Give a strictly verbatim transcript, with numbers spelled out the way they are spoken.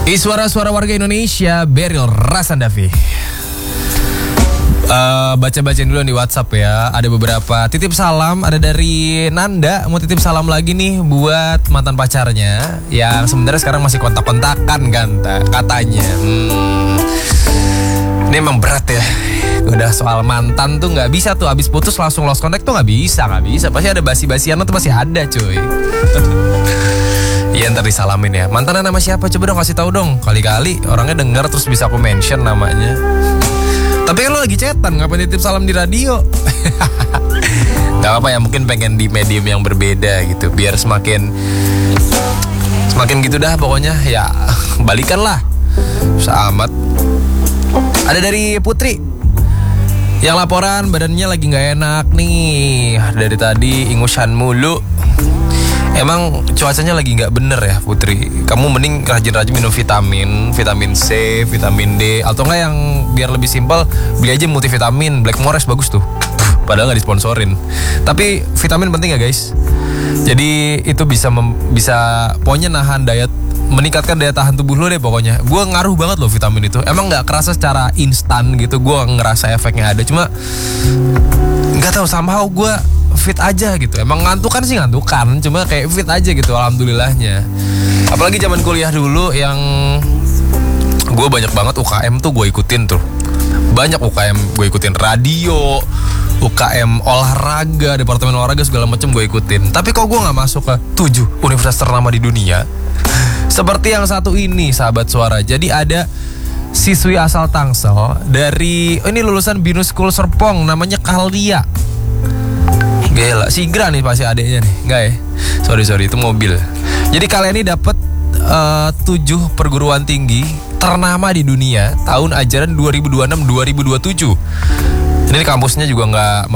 Di suara-suara warga Indonesia, Beryl Rasandavi. Uh, baca-bacain dulu di WhatsApp ya. Ada beberapa titip salam. Ada dari Nanda, mau titip salam lagi nih buat mantan pacarnya yang sebenarnya sekarang masih kontak-kontakan kan katanya. hmm. Ini emang berat ya. Udah soal mantan tuh nggak bisa tuh, abis putus langsung lost contact tuh nggak bisa, nggak bisa. Pasti ada basi-basian tuh masih ada cuy. Iya ntar disalamin ya. Mantannya nama siapa? Coba dong kasih tahu dong. Kali-kali orangnya denger terus bisa aku mention namanya. Tapi kan lo lagi chatan, ngapain titip salam di radio? Gak apa ya, mungkin pengen di medium yang berbeda gitu, biar semakin Semakin gitu dah pokoknya. Ya balikan lah, amat. Ada dari Putri yang laporan badannya lagi gak enak nih. Dari tadi ingusan mulu. Emang cuacanya lagi gak bener ya Putri. Kamu mending rajin-rajin minum vitamin, vitamin C, vitamin D, atau enggak yang biar lebih simpel, beli aja multivitamin Blackmores, bagus tuh. Padahal gak disponsorin, tapi vitamin penting ya guys. Jadi itu bisa mem, bisa pokoknya nahan daya, meningkatkan daya tahan tubuh lo deh pokoknya. Gue ngaruh banget loh vitamin itu. Emang gak kerasa secara instan gitu, gue ngerasa efeknya ada. Cuma gak tahu, somehow gue fit aja gitu. Emang ngantukan sih ngantukan, cuma kayak fit aja gitu, alhamdulillahnya. Apalagi zaman kuliah dulu yang gue banyak banget U K M tuh gue ikutin tuh. Banyak U K M gue ikutin, radio, U K M olahraga, departemen olahraga segala macam gue ikutin. Tapi kok gue nggak masuk ke tujuh universitas ternama di dunia seperti yang satu ini, sahabat suara. Jadi ada siswi asal Tangsel dari, oh ini lulusan Binus School Serpong, namanya Kalia. Gila, Sigra nih pasti adeknya nih. Enggak ya? Sorry sorry itu mobil. Jadi kalian ini dapat uh, tujuh perguruan tinggi ternama di dunia tahun ajaran dua ribu dua puluh enam dua ribu dua puluh tujuh. Ini kampusnya juga nggak